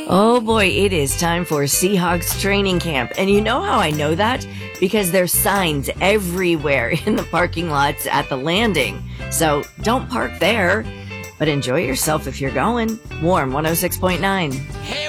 Oh boy, it is time for Seahawks training camp. And you know how I know that? Because there's signs everywhere in the parking lots at the landing. So don't park there, but enjoy yourself if you're going. Warm 106.9. Hey,